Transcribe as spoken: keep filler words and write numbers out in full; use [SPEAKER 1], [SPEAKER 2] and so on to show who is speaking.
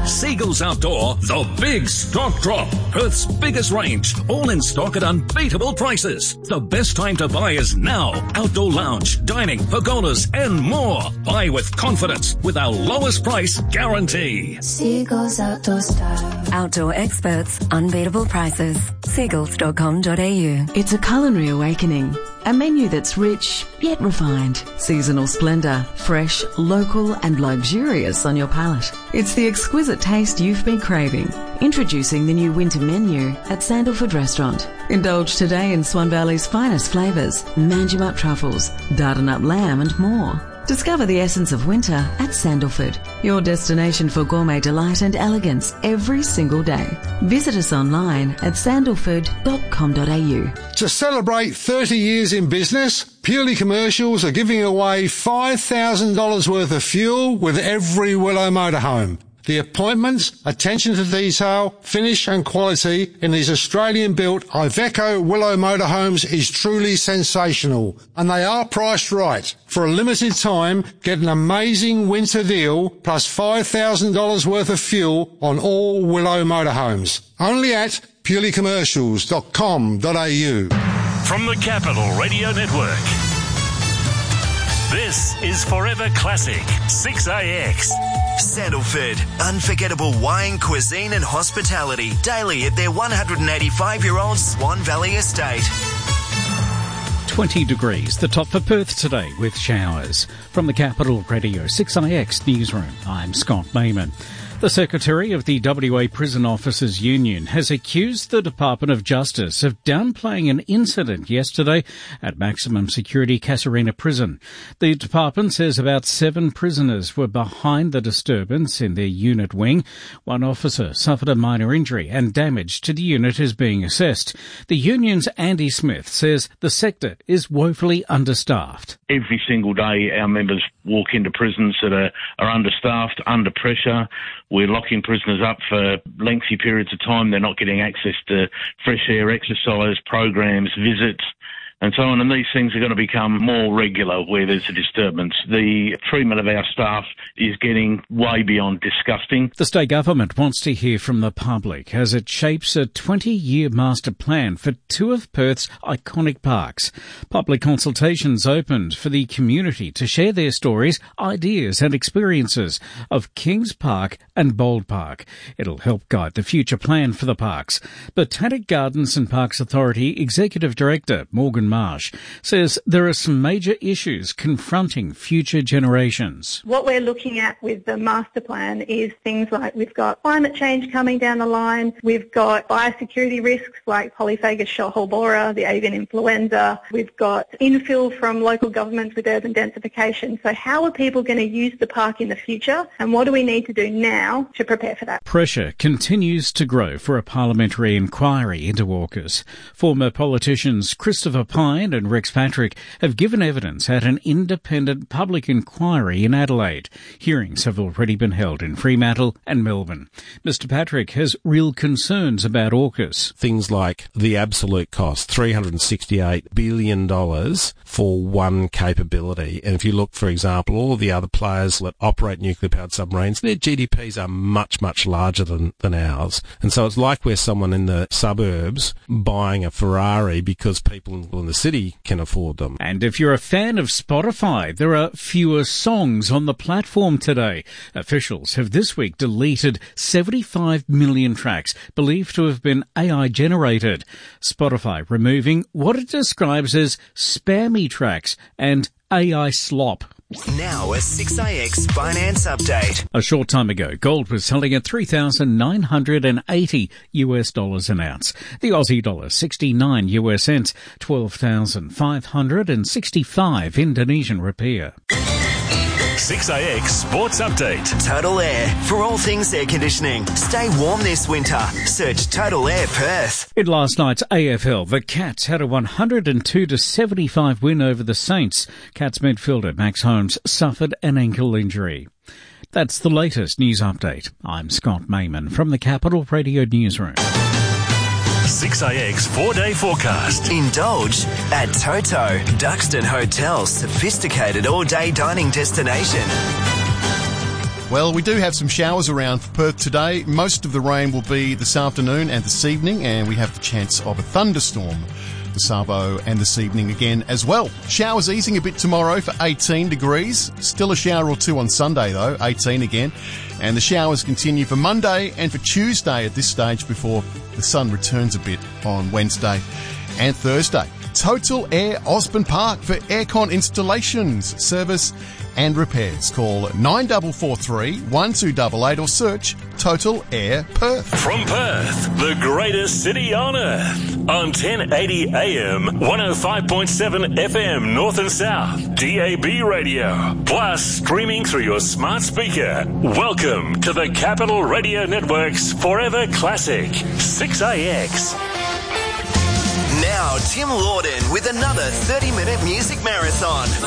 [SPEAKER 1] Seagulls Outdoor, the big stock drop. Perth's biggest range, all in stock at unbeatable prices. The best time to buy is now. Outdoor lounge, dining, pergolas, and more. Buy with confidence with our lowest price guarantee.
[SPEAKER 2] Seagulls Outdoor Style. Outdoor experts, unbeatable prices. seagulls dot com dot a u.
[SPEAKER 3] It's a culinary awakening. A menu that's rich, yet refined. Seasonal splendour, fresh, local and luxurious on your palate. It's the exquisite taste you've been craving. Introducing the new winter menu at Sandalford Restaurant. Indulge today in Swan Valley's finest flavours, Manjimup truffles, Dardanup lamb and more. Discover the essence of winter at Sandalford, your destination for gourmet delight and elegance every single day. Visit us online at sandalford dot com dot a u.
[SPEAKER 4] To celebrate thirty years in business, Purely Commercials are giving away five thousand dollars worth of fuel with every Willow motorhome. The appointments, attention to detail, finish and quality in these Australian-built Iveco Willow motorhomes is truly sensational. And they are priced right. For a limited time, get an amazing winter deal plus five thousand dollars worth of fuel on all Willow motorhomes. Only at purely commercials dot com dot a u.
[SPEAKER 5] From the Capital Radio Network, this is Forever Classic six A X.
[SPEAKER 6] Sandalford, unforgettable wine, cuisine and hospitality daily at their one hundred eighty-five-year-old Swan Valley estate.
[SPEAKER 7] twenty degrees, the top for Perth today with showers. From the Capital Radio six A X newsroom, I'm Scott Mayman. The Secretary of the W A Prison Officers Union has accused the Department of Justice of downplaying an incident yesterday at maximum security Casuarina Prison. The department says about seven prisoners were behind the disturbance in their unit wing. One officer suffered a minor injury and damage to the unit is being assessed. The union's Andy Smith says the sector is woefully understaffed.
[SPEAKER 8] Every single day our members walk into prisons that are, are understaffed, under pressure. We're locking prisoners up for lengthy periods of time. They're not getting access to fresh air, exercise, programs, visits, and so on. And these things are going to become more regular where there's a disturbance. The treatment of our staff is getting way beyond disgusting.
[SPEAKER 7] The state government wants to hear from the public as it shapes a twenty-year master plan for two of Perth's iconic parks. Public consultations opened for the community to share their stories, ideas and experiences of Kings Park and Bold Park. It'll help guide the future plan for the parks. Botanic Gardens and Parks Authority Executive Director Morgan Marsh says there are some major issues confronting future generations.
[SPEAKER 9] What we're looking at with the master plan is things like we've got climate change coming down the line, we've got biosecurity risks like polyphagous shot-hole borer, the avian influenza, we've got infill from local governments with urban densification. So how are people going to use the park in the future, and what do we need to do now to prepare for that?
[SPEAKER 7] Pressure continues to grow for a parliamentary inquiry into AUKUS. Former politicians Christopher Pyne and Rex Patrick have given evidence at an independent public inquiry in Adelaide. Hearings have already been held in Fremantle and Melbourne. Mister Patrick has real concerns about AUKUS.
[SPEAKER 10] Things like the absolute cost, three hundred sixty-eight billion dollars for one capability. And if you look, for example, all of the other players that operate nuclear-powered submarines, their G D Ps are much, much larger than, than ours. And so it's like we're someone in the suburbs buying a Ferrari because people in the city can afford them.
[SPEAKER 7] And if you're a fan of Spotify, there are fewer songs on the platform today. Officials have this week deleted seventy-five million tracks believed to have been A I generated. Spotify removing what it describes as spammy tracks and A I slop.
[SPEAKER 6] Now a six A X finance update.
[SPEAKER 7] A short time ago, gold was selling at three thousand nine hundred eighty US dollars an ounce. The Aussie dollar sixty-nine US cents, twelve thousand five hundred sixty-five Indonesian rupiah.
[SPEAKER 5] six A X Sports Update.
[SPEAKER 6] Total Air. For all things air conditioning, stay warm this winter. Search Total Air Perth.
[SPEAKER 7] In last night's A F L, the Cats had a one hundred two to seventy-five win over the Saints. Cats midfielder Max Holmes suffered an ankle injury. That's the latest news update. I'm Scott Mayman from the Capital Radio Newsroom.
[SPEAKER 5] six A X four-day forecast.
[SPEAKER 6] Indulge at Toto, Duxton Hotel's sophisticated all-day dining destination.
[SPEAKER 11] Well, we do have some showers around for Perth today. Most of the rain will be this afternoon and this evening, and we have the chance of a thunderstorm this arvo and this evening again as well. Showers easing a bit tomorrow for eighteen degrees. Still a shower or two on Sunday though, eighteen again. And the showers continue for Monday and for Tuesday at this stage before the sun returns a bit on Wednesday and Thursday. Total Air Osborne Park for aircon installations, service and repairs. Call nine four four three, one two eight eight or search Total Air Perth.
[SPEAKER 5] From Perth, the greatest city on earth. On ten eighty A M, one oh five point seven F M North and South, D A B radio. Plus streaming through your smart speaker. Welcome to the Capital Radio Network's Forever Classic, six A X.
[SPEAKER 6] Now, Tim Lawden with another thirty-minute music marathon.